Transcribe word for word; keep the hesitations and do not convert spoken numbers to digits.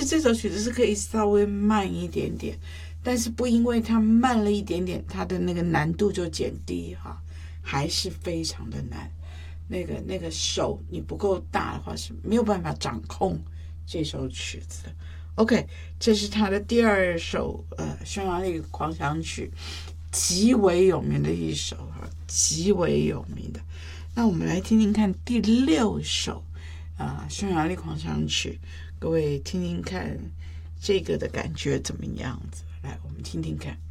这首曲子是可以稍微慢一点点，但是不因为它慢了一点点，它的那个难度就减低哈，还是非常的难。那个那个手你不够大的话是没有办法掌控这首曲子的。OK， 这是他的第二首呃匈牙利狂想曲，极为有名的一首哈，极为有名的。那我们来听听看第六首啊、呃、匈牙利狂想曲，各位听听看这个的感觉怎么样子？来，我们听听看。